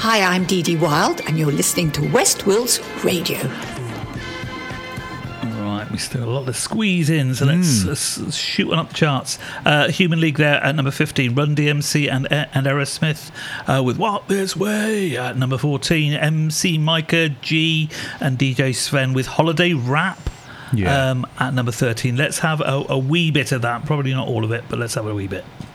Hi, I'm Dee Dee Wild, and you're listening to West Wills Radio. Right, we still have a lot to squeeze in, so let's shoot one up the charts. Human League there at number 15, Run DMC and Aerosmith with Walk This Way at number 14, MC Micah G and DJ Sven with Holiday Rap at number 13. Let's have a wee bit of that, probably not all of it, but let's have a wee bit.